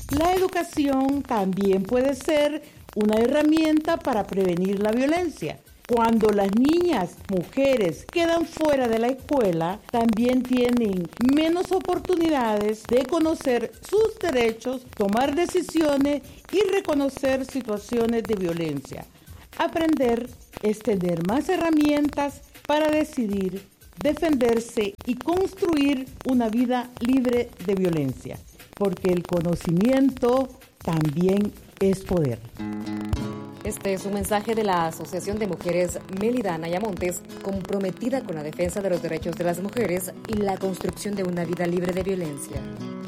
La educación también puede ser una herramienta para prevenir la violencia. Cuando las niñas, mujeres quedan fuera de la escuela, también tienen menos oportunidades de conocer sus derechos, tomar decisiones y reconocer situaciones de violencia. Aprender es tener más herramientas para decidir, defenderse y construir una vida libre de violencia, porque el conocimiento también es poder. Este es un mensaje de la Asociación de Mujeres Mélida Anaya Montes, comprometida con la defensa de los derechos de las mujeres y la construcción de una vida libre de violencia.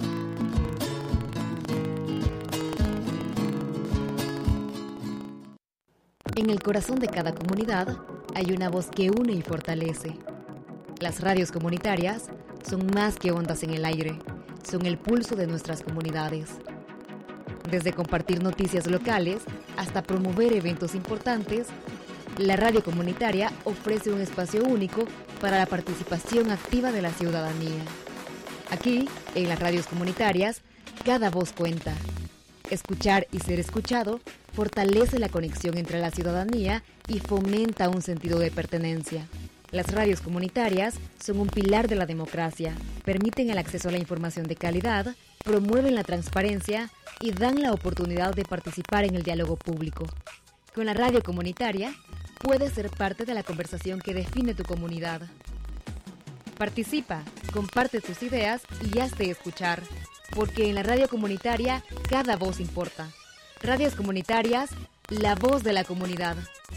En el corazón de cada comunidad hay una voz que une y fortalece. Las radios comunitarias son más que ondas en el aire, son el pulso de nuestras comunidades. Desde compartir noticias locales hasta promover eventos importantes, la radio comunitaria ofrece un espacio único para la participación activa de la ciudadanía. Aquí, en las radios comunitarias, cada voz cuenta. Escuchar y ser escuchado fortalece la conexión entre la ciudadanía y fomenta un sentido de pertenencia. Las radios comunitarias son un pilar de la democracia, permiten el acceso a la información de calidad, promueven la transparencia y dan la oportunidad de participar en el diálogo público. Con la radio comunitaria, puedes ser parte de la conversación que define tu comunidad. Participa, comparte tus ideas y hazte escuchar, porque en la radio comunitaria cada voz importa. Radios comunitarias, la voz de la comunidad.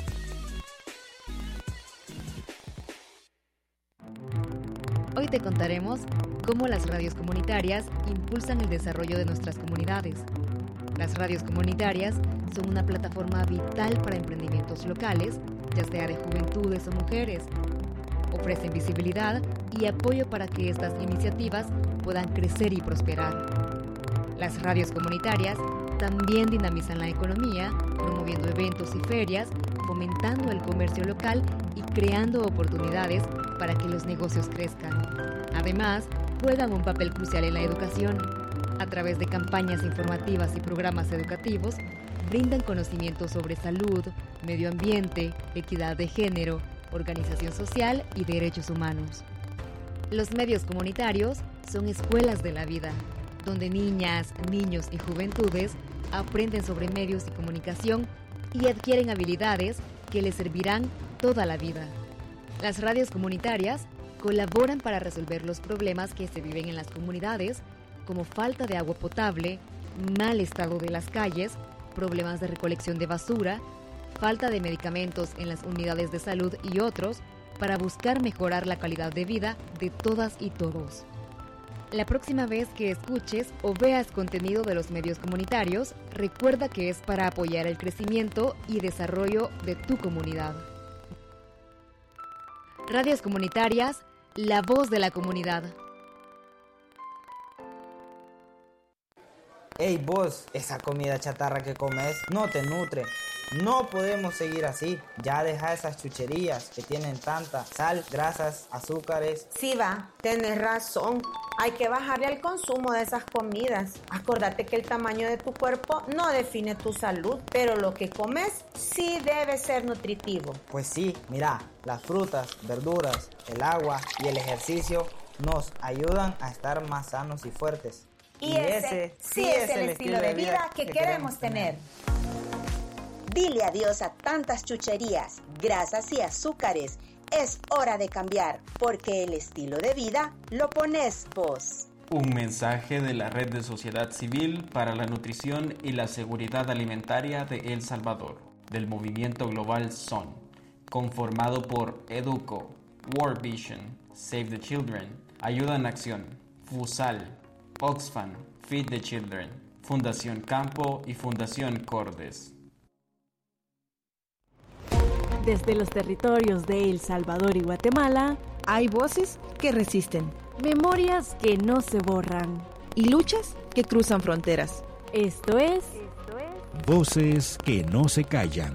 Hoy te contaremos cómo las radios comunitarias impulsan el desarrollo de nuestras comunidades. Las radios comunitarias son una plataforma vital para emprendimientos locales, ya sea de juventudes o mujeres. Ofrecen visibilidad y apoyo para que estas iniciativas puedan crecer y prosperar. Las radios comunitarias también dinamizan la economía, promoviendo eventos y ferias, fomentando el comercio local y creando oportunidades para que los negocios crezcan. Además, juegan un papel crucial en la educación. A través de campañas informativas y programas educativos, brindan conocimientos sobre salud, medio ambiente, equidad de género, organización social y derechos humanos. Los medios comunitarios son escuelas de la vida, donde niñas, niños y juventudes aprenden sobre medios y comunicación y adquieren habilidades que les servirán toda la vida. Las radios comunitarias colaboran para resolver los problemas que se viven en las comunidades, como falta de agua potable, mal estado de las calles, problemas de recolección de basura, falta de medicamentos en las unidades de salud y otros, para buscar mejorar la calidad de vida de todas y todos. La próxima vez que escuches o veas contenido de los medios comunitarios, recuerda que es para apoyar el crecimiento y desarrollo de tu comunidad. Radios comunitarias, la voz de la comunidad. Ey vos, esa comida chatarra que comes no te nutre. No podemos seguir así. Ya deja esas chucherías que tienen tanta sal, grasas, azúcares. Sí va, tenés razón. Hay que bajarle al consumo de esas comidas. Acordate que el tamaño de tu cuerpo no define tu salud, pero lo que comes sí debe ser nutritivo. Pues sí, mira, las frutas, verduras, el agua y el ejercicio nos ayudan a estar más sanos y fuertes. Y ese sí es el estilo de vida que queremos tener. Dile adiós a tantas chucherías, grasas y azúcares. Es hora de cambiar, porque el estilo de vida lo pones vos. Un mensaje de la Red de Sociedad Civil para la Nutrición y la Seguridad Alimentaria de El Salvador, del movimiento global SON, conformado por EDUCO, World Vision, Save the Children, Ayuda en Acción, FUSAL, Oxfam, Feed the Children, Fundación Campo y Fundación Cordes. Desde los territorios de El Salvador y Guatemala, hay voces que resisten, memorias que no se borran y luchas que cruzan fronteras. Esto es Voces que no se callan.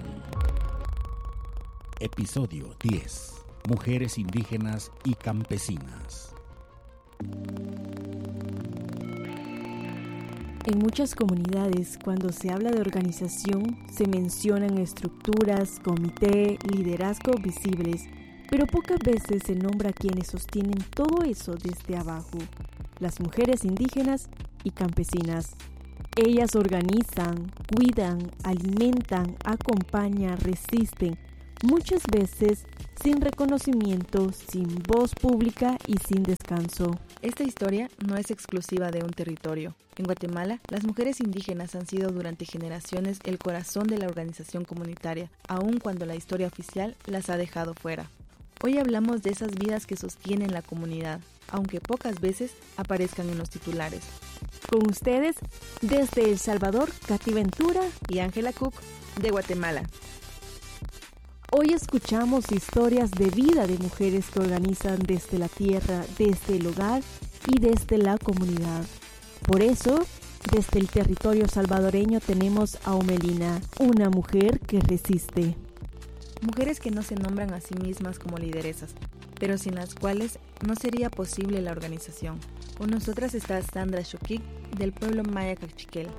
Episodio 10. Mujeres indígenas y campesinas. En muchas comunidades, cuando se habla de organización, se mencionan estructuras, comité, liderazgo visibles, pero pocas veces se nombra a quienes sostienen todo eso desde abajo, las mujeres indígenas y campesinas. Ellas organizan, cuidan, alimentan, acompañan, resisten, muchas veces sin reconocimiento, sin voz pública y sin descanso. Esta historia no es exclusiva de un territorio. En Guatemala, las mujeres indígenas han sido durante generaciones el corazón de la organización comunitaria, aun cuando la historia oficial las ha dejado fuera. Hoy hablamos de esas vidas que sostienen la comunidad, aunque pocas veces aparezcan en los titulares. Con ustedes, desde El Salvador, Katy Ventura y Ángela Cook, de Guatemala. Hoy escuchamos historias de vida de mujeres que organizan desde la tierra, desde el hogar y desde la comunidad. Por eso, desde el territorio salvadoreño tenemos a Omelina, una mujer que resiste. Mujeres que no se nombran a sí mismas como lideresas, pero sin las cuales no sería posible la organización. Con nosotras está Sandra Xoquic, del pueblo maya Cachiquel.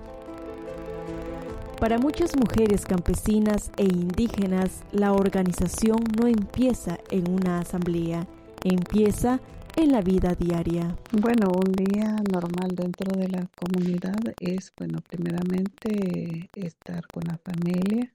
Para muchas mujeres campesinas e indígenas, la organización no empieza en una asamblea, empieza en la vida diaria. Bueno, un día normal dentro de la comunidad es, primeramente estar con la familia,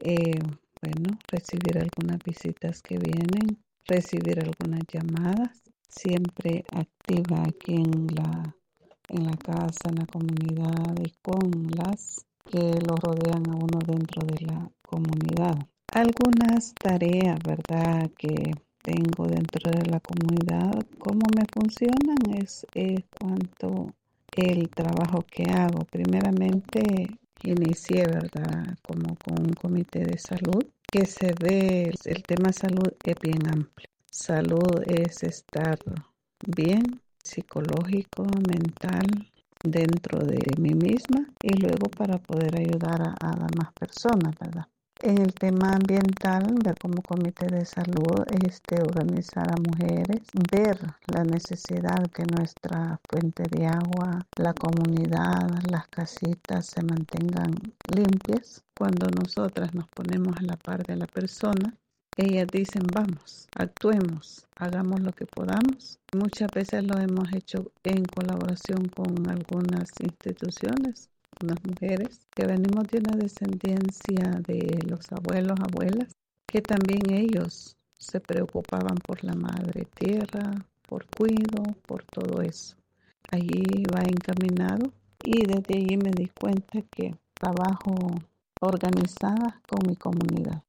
recibir algunas visitas que vienen, recibir algunas llamadas, siempre activa aquí en la casa, en la comunidad y con las que lo rodean a uno dentro de la comunidad. Algunas tareas, ¿verdad?, que tengo dentro de la comunidad, cómo me funcionan es cuanto el trabajo que hago. Primeramente inicié, ¿verdad?, como con un comité de salud, que se ve, el tema salud es bien amplio. Salud es estar bien, psicológico, mental, dentro de mí misma y luego para poder ayudar a más personas, ¿verdad? En el tema ambiental, ver como comité de salud, organizar a mujeres, ver la necesidad que nuestra fuente de agua, la comunidad, las casitas se mantengan limpias. Cuando nosotras nos ponemos a la par de la persona, ellas dicen, vamos, actuemos, hagamos lo que podamos. Muchas veces lo hemos hecho en colaboración con algunas instituciones, unas mujeres que venimos de una descendencia de los abuelos, abuelas, que también ellos se preocupaban por la madre tierra, por cuido, por todo eso. Allí va encaminado y desde allí me di cuenta que trabajo organizada con mi comunidad.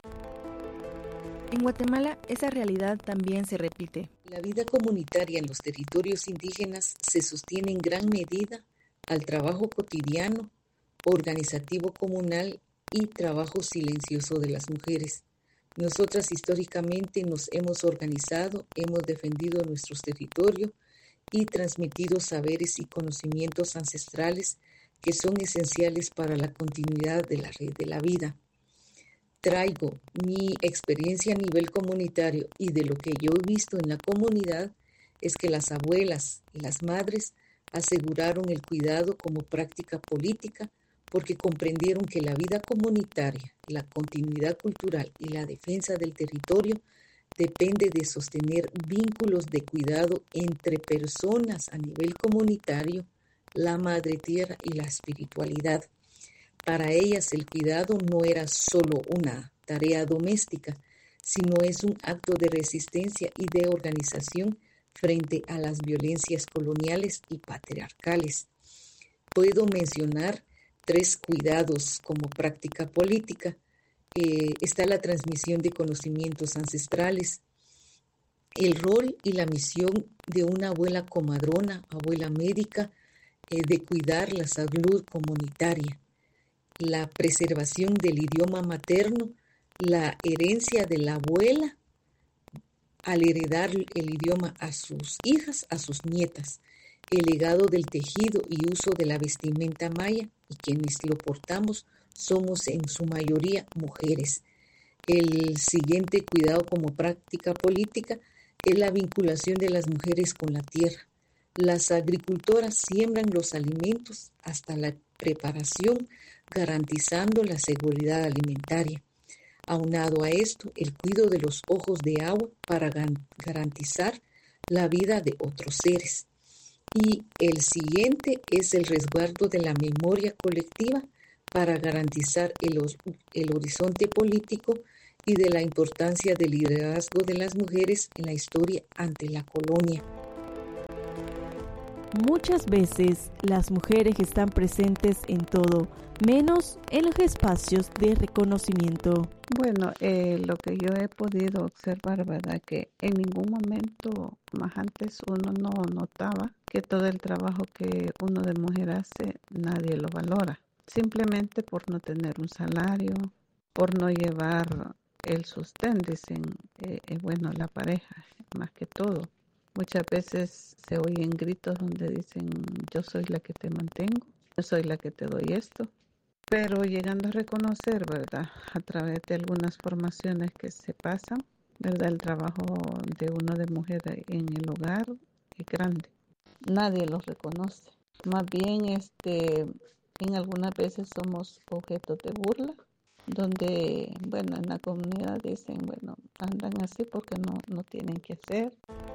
En Guatemala, esa realidad también se repite. La vida comunitaria en los territorios indígenas se sostiene en gran medida al trabajo cotidiano, organizativo comunal y trabajo silencioso de las mujeres. Nosotras históricamente nos hemos organizado, hemos defendido nuestros territorios y transmitido saberes y conocimientos ancestrales que son esenciales para la continuidad de la red de la vida. Traigo mi experiencia a nivel comunitario y de lo que yo he visto en la comunidad es que las abuelas y las madres aseguraron el cuidado como práctica política porque comprendieron que la vida comunitaria, la continuidad cultural y la defensa del territorio depende de sostener vínculos de cuidado entre personas a nivel comunitario, la madre tierra y la espiritualidad. Para ellas el cuidado no era solo una tarea doméstica, sino es un acto de resistencia y de organización frente a las violencias coloniales y patriarcales. Puedo mencionar 3 cuidados como práctica política. Está la transmisión de conocimientos ancestrales, el rol y la misión de una abuela comadrona, abuela médica, de cuidar la salud comunitaria, la preservación del idioma materno, la herencia de la abuela al heredar el idioma a sus hijas, a sus nietas, el legado del tejido y uso de la vestimenta maya, y quienes lo portamos somos en su mayoría mujeres. El siguiente cuidado como práctica política es la vinculación de las mujeres con la tierra, Las agricultoras siembran los alimentos hasta la preparación, garantizando la seguridad alimentaria. Aunado a esto, el cuidado de los ojos de agua para garantizar la vida de otros seres. Y el siguiente es el resguardo de la memoria colectiva para garantizar el horizonte político y de la importancia del liderazgo de las mujeres en la historia ante la colonia. Muchas veces las mujeres están presentes en todo, menos en los espacios de reconocimiento. Bueno, lo que yo he podido observar, ¿verdad? Que en ningún momento, más antes uno no notaba que todo el trabajo que uno de mujer hace, nadie lo valora. Simplemente por no tener un salario, por no llevar el sostén, dicen, bueno, la pareja, más que todo. Muchas veces se oyen gritos donde dicen, yo soy la que te mantengo, yo soy la que te doy esto. Pero llegando a reconocer, ¿verdad? A través de algunas formaciones que se pasan, ¿verdad? El trabajo de uno de mujer en el hogar es grande. Nadie lo reconoce. Más bien, en algunas veces somos objetos de burla, donde, bueno, en la comunidad dicen, bueno, andan así porque no tienen que hacer.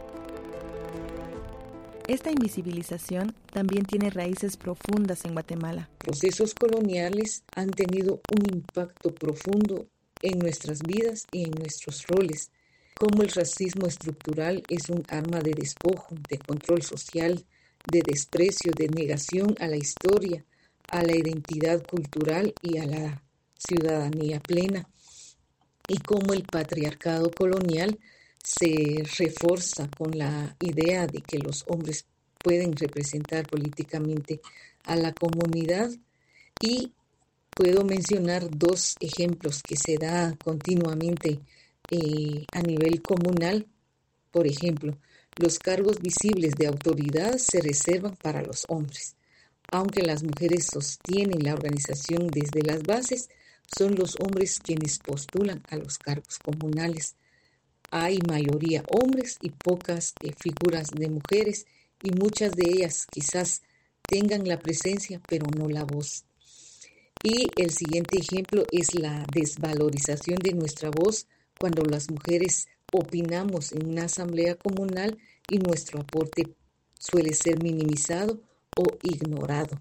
Esta invisibilización también tiene raíces profundas en Guatemala. Procesos coloniales han tenido un impacto profundo en nuestras vidas y en nuestros roles, como el racismo estructural es un arma de despojo, de control social, de desprecio, de negación a la historia, a la identidad cultural y a la ciudadanía plena, y como el patriarcado colonial se refuerza con la idea de que los hombres pueden representar políticamente a la comunidad. Y puedo mencionar dos ejemplos que se da continuamente a nivel comunal. Por ejemplo, los cargos visibles de autoridad se reservan para los hombres. Aunque las mujeres sostienen la organización desde las bases, son los hombres quienes postulan a los cargos comunales. Hay mayoría hombres y pocas figuras de mujeres, y muchas de ellas quizás tengan la presencia, pero no la voz. Y el siguiente ejemplo es la desvalorización de nuestra voz cuando las mujeres opinamos en una asamblea comunal y nuestro aporte suele ser minimizado o ignorado.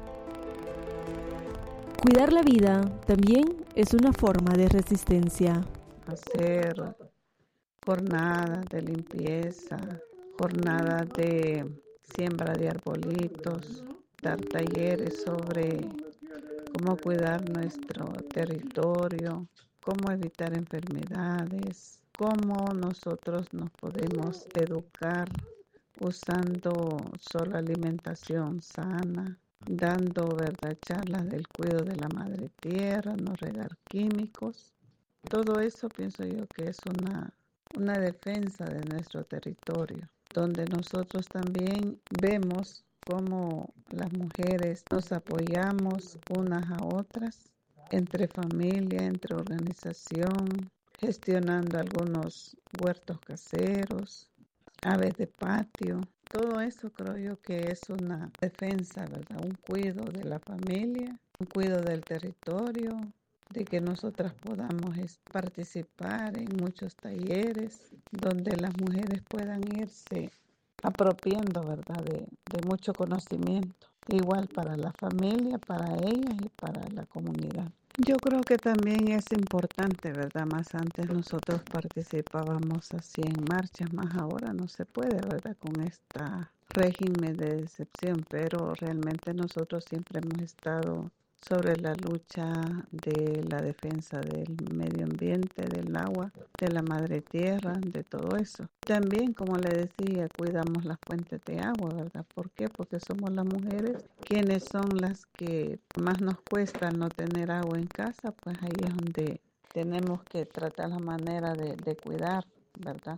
Cuidar la vida también es una forma de resistencia. Hacer jornadas de limpieza, jornadas de siembra de arbolitos, dar talleres sobre cómo cuidar nuestro territorio, cómo evitar enfermedades, cómo nosotros nos podemos educar usando solo alimentación sana, dando, ¿verdad?, charlas del cuidado de la madre tierra, no regar químicos. Todo eso pienso yo que es una defensa de nuestro territorio, donde nosotros también vemos cómo las mujeres nos apoyamos unas a otras, entre familia, entre organización, gestionando algunos huertos caseros, aves de patio. Todo eso creo yo que es una defensa, ¿verdad? Un cuidado de la familia, un cuidado del territorio, de que nosotras podamos participar en muchos talleres donde las mujeres puedan irse apropiando, ¿verdad?, de mucho conocimiento, igual para la familia, para ellas y para la comunidad. Yo creo que también es importante, ¿verdad? Más antes nosotros participábamos así en marchas, más ahora no se puede, ¿verdad?, con este régimen de decepción, pero realmente nosotros siempre hemos estado sobre la lucha de la defensa del medio ambiente, del agua, de la madre tierra, de todo eso. También, como le decía, cuidamos las fuentes de agua, ¿verdad? ¿Por qué? Porque somos las mujeres quienes son las que más nos cuesta no tener agua en casa, pues ahí es donde tenemos que tratar la manera de cuidar, ¿verdad?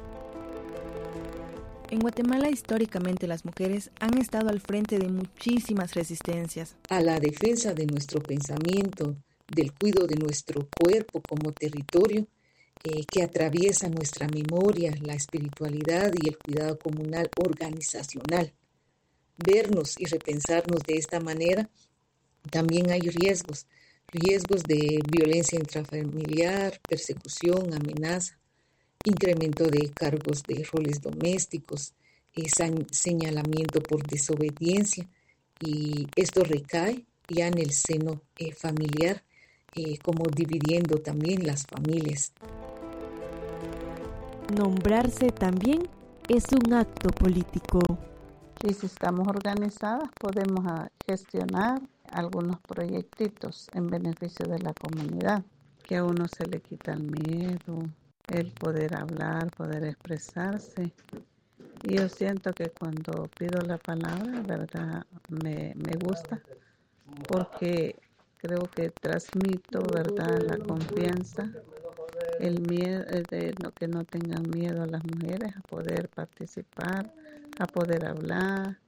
En Guatemala, históricamente, las mujeres han estado al frente de muchísimas resistencias. A la defensa de nuestro pensamiento, del cuidado de nuestro cuerpo como territorio que atraviesa nuestra memoria, la espiritualidad y el cuidado comunal organizacional. Vernos y repensarnos de esta manera, también hay riesgos de violencia intrafamiliar, persecución, amenaza, incremento de cargos de roles domésticos, señalamiento por desobediencia, y esto recae ya en el seno familiar, como dividiendo también las familias. Nombrarse también es un acto político. Y si estamos organizadas, podemos gestionar algunos proyectitos en beneficio de la comunidad, que a uno se le quita el miedo, el poder hablar, poder expresarse. Y yo siento que cuando pido la palabra, verdad, me gusta, porque creo que transmito, verdad, la confianza, el miedo, que no tengan miedo a las mujeres a poder participar, a poder hablar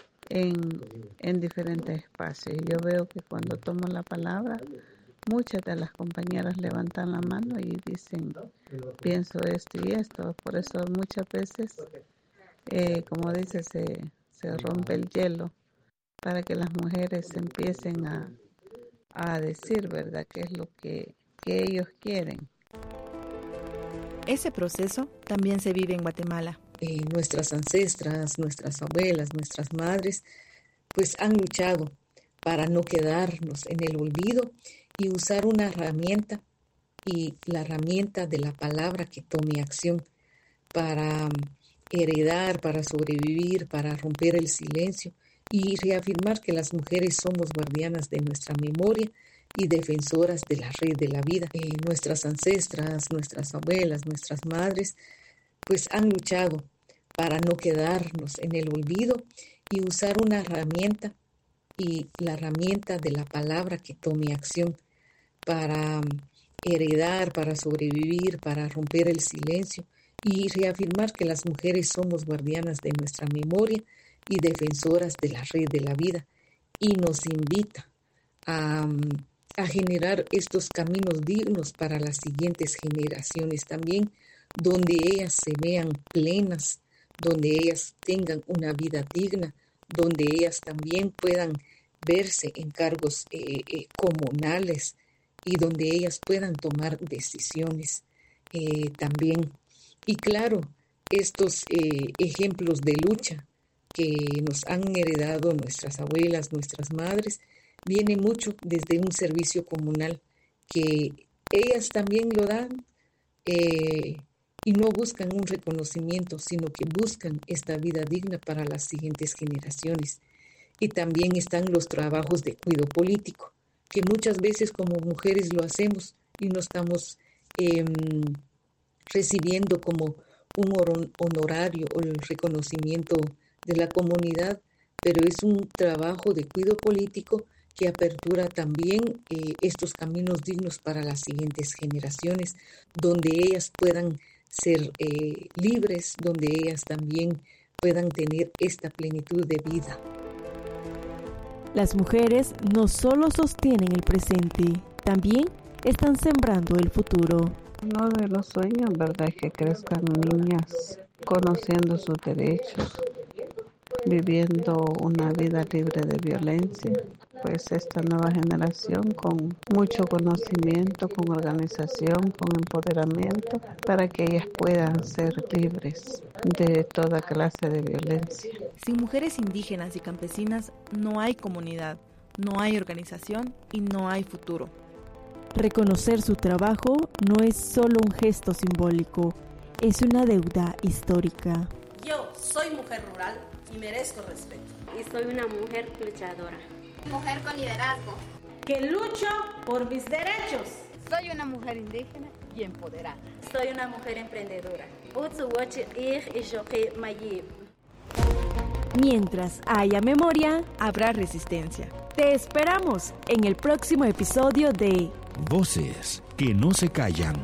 en diferentes espacios. Yo veo que cuando tomo la palabra, muchas de las compañeras levantan la mano y dicen, pienso esto y esto. Por eso muchas veces, como dice, se rompe el hielo para que las mujeres empiecen a decir, ¿verdad?, qué es lo que ellos quieren. Ese proceso también se vive en Guatemala. Nuestras ancestras, nuestras abuelas, nuestras madres, pues han luchado para no quedarnos en el olvido y usar una herramienta, y la herramienta de la palabra que tome acción para heredar, para sobrevivir, para romper el silencio y reafirmar que las mujeres somos guardianas de nuestra memoria y defensoras de la red de la vida. Nuestras ancestras, nuestras abuelas, nuestras madres, pues han luchado para no quedarnos en el olvido y usar una herramienta, y la herramienta de la palabra que tome acción para heredar, para sobrevivir, para romper el silencio y reafirmar que las mujeres somos guardianas de nuestra memoria y defensoras de la red de la vida, y nos invita a generar estos caminos dignos para las siguientes generaciones también, donde ellas se vean plenas, donde ellas tengan una vida digna, donde ellas también puedan verse en cargos comunales y donde ellas puedan tomar decisiones también. Y claro, estos ejemplos de lucha que nos han heredado nuestras abuelas, nuestras madres, viene mucho desde un servicio comunal que ellas también lo dan y no buscan un reconocimiento, sino que buscan esta vida digna para las siguientes generaciones. Y también están los trabajos de cuidado político, que muchas veces como mujeres lo hacemos y no estamos recibiendo como un honorario o el reconocimiento de la comunidad, pero es un trabajo de cuidado político que apertura también estos caminos dignos para las siguientes generaciones, donde ellas puedan ser libres, donde ellas también puedan tener esta plenitud de vida. Las mujeres no solo sostienen el presente, también están sembrando el futuro. Uno de los sueños, ¿verdad?, es que crezcan niñas conociendo sus derechos, viviendo una vida libre de violencia. Pues esta nueva generación con mucho conocimiento, con organización, con empoderamiento, para que ellas puedan ser libres de toda clase de violencia. Sin mujeres indígenas y campesinas no hay comunidad, no hay organización y no hay futuro. Reconocer su trabajo no es solo un gesto simbólico, es una deuda histórica. Yo soy mujer rural y merezco respeto. Y soy una mujer luchadora. Mujer con liderazgo. Que lucho por mis derechos. Soy una mujer indígena y empoderada. Soy una mujer emprendedora. Mientras haya memoria, habrá resistencia. Te esperamos en el próximo episodio de Voces que no se callan.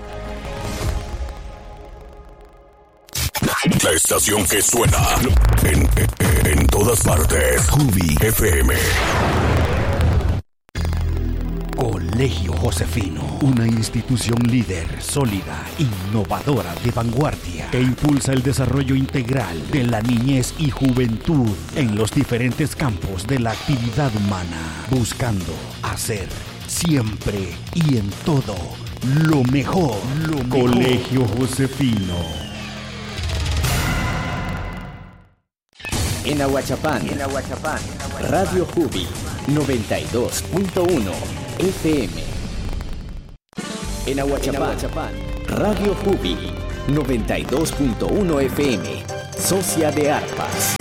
La estación que suena en todas partes. Cubi FM. Hola. Colegio Josefino, una institución líder, sólida, innovadora, de vanguardia, que impulsa el desarrollo integral de la niñez y juventud en los diferentes campos de la actividad humana, buscando hacer siempre y en todo lo mejor. Colegio Josefino. En Ahuachapán, Radio Jubi 92.1 FM. En Ahuachapán, Radio Jubi 92.1 FM. Socia de Arpas.